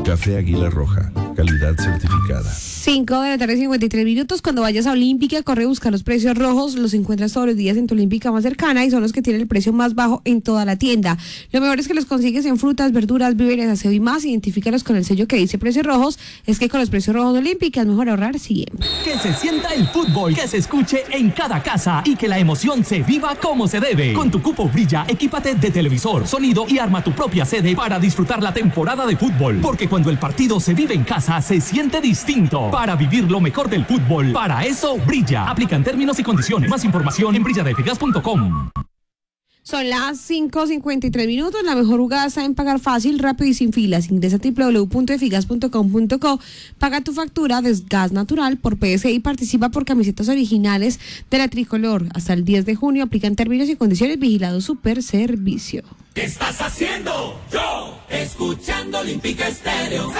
Café Águila Roja, calidad certificada. 5 de la tarde, 53 minutos. Cuando vayas a Olímpica, corre a buscar los precios rojos. Los encuentras todos los días en tu Olímpica más cercana y son los que tienen el precio más bajo en toda la tienda. Lo mejor es que los consigues en frutas, verduras, víveres, aseo y más. Identifícalos con el sello que dice precios rojos. Es que con los precios rojos de Olímpica es mejor ahorrar siempre. Que se sienta el fútbol, que se escuche en cada casa y que la emoción se viva como se debe. Con tu cupo Brilla, equípate de televisor, sonido y arma tu propia sede para disfrutar la temporada de fútbol. Porque cuando el partido se vive en casa, se siente distinto. Para vivir lo mejor del fútbol, para eso Brilla. Aplican términos y condiciones. Más información en brilladefigas.com. Son las 5:53 minutos. La mejor jugada está en pagar fácil, rápido y sin filas. Ingresa a www.efigas.com.co. Paga tu factura de gas natural por PSI y participa por camisetas originales de la tricolor. Hasta el 10 de junio aplican términos y condiciones. Vigilado Super Servicio. ¿Qué estás haciendo? Yo, escuchando Olímpica Estéreo.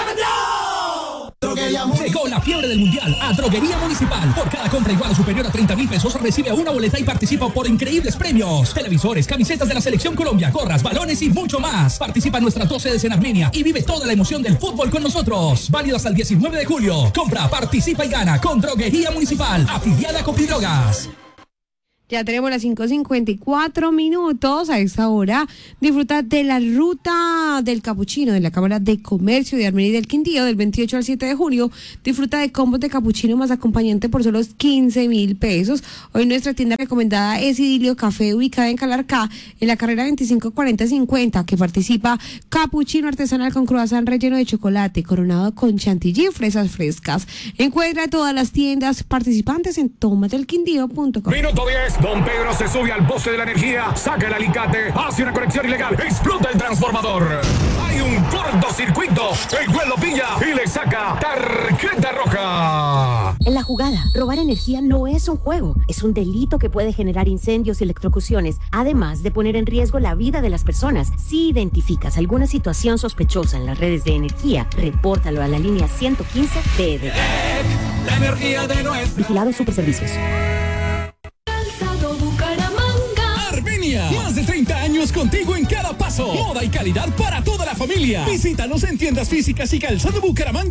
Llegó la fiebre del mundial a Droguería Municipal. Por cada compra igual o superior a 30,000 pesos recibe una boleta y participa por increíbles premios: televisores, camisetas de la Selección Colombia, gorras, balones y mucho más. Participa en nuestras 2 sedes en Armenia y vive toda la emoción del fútbol con nosotros. Válido hasta el 19 de julio. Compra, participa y gana con Droguería Municipal, afiliada a Copidrogas. Ya tenemos las 5:54 minutos. A esta hora disfruta de la ruta del capuchino de la Cámara de Comercio de Armenia y del Quindío del 28 al 7 de junio. Disfruta de combos de capuchino más acompañante por solo 15,000 pesos. Hoy nuestra tienda recomendada es Idilio Café, ubicada en Calarcá, en la carrera 254050, que participa capuchino artesanal con croissant relleno de chocolate, coronado con chantilly y fresas frescas. Encuentra todas las tiendas participantes en tomadelquindío.com. Minuto 10. Don Pedro se sube al poste de la energía, saca el alicate, hace una conexión ilegal, explota el transformador. Hay un cortocircuito, el juez lo pilla y le saca tarjeta roja. En la jugada, robar energía no es un juego, es un delito que puede generar incendios y electrocuciones, además de poner en riesgo la vida de las personas. Si identificas alguna situación sospechosa en las redes de energía, repórtalo a la línea 115 de EDP. La energía de nuestra... Vigilado Superservicios. Más de 30 años contigo en cada paso. Moda y calidad para toda la familia. Visítanos en tiendas físicas y Calzado Bucaramanga.